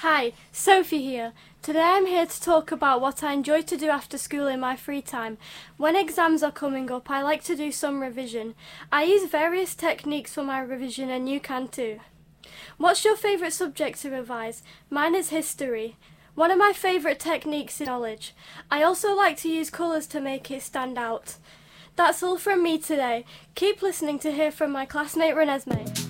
Hi, Sophie here. Today I'm here to talk about what I enjoy to do after school in my free time. When exams are coming up, I like to do some revision. I use various techniques for my revision and you can too. What's your favourite subject to revise? Mine is history. One of my favourite techniques is knowledge. I also like to use colours to make it stand out. That's all from me today. Keep listening to hear from my classmate Renesmee.